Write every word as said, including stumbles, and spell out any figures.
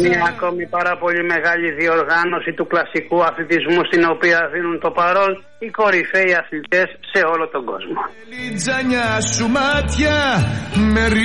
μια ακόμη πάρα πολύ μεγάλη διοργάνωση του κλασικού αθλητισμού, στην οποία δίνουν το παρόν οι κορυφαίοι αθλητές σε όλο τον κόσμο.